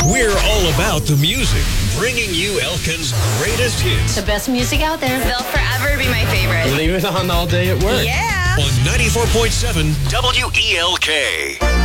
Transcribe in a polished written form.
We're all about the music, bringing you Elkin's greatest hits. The best music out there. They'll forever be my favorite. Leave it on all day at work. Yeah. On 94.7 WELK.